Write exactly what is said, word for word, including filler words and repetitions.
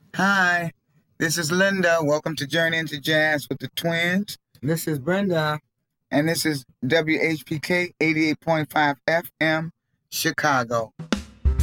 Hi, this is Linda. Welcome to Journey into Jazz with the Twins. This is Brenda. And this is W H P K eighty-eight point five F M, Chicago.